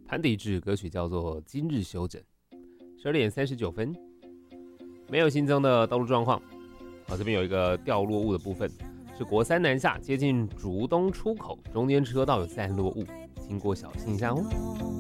潘迪志歌曲叫做《今日休整》，12点39分，没有新增的道路状况。好，这边有一个掉落物的部分，是国三南下接近竹东出口，中间车道有散落物，经过小心一下哦。